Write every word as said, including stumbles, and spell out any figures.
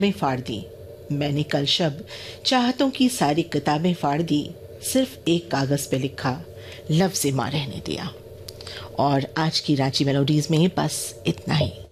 में फाड़ दी। मैंने कल शब चाहतों की सारी किताबें फाड़ दी, सिर्फ एक कागज़ पे लिखा, लफ्ज़ माँ रहने दिया। और आज की रांची मेलोडीज़ में बस इतना ही।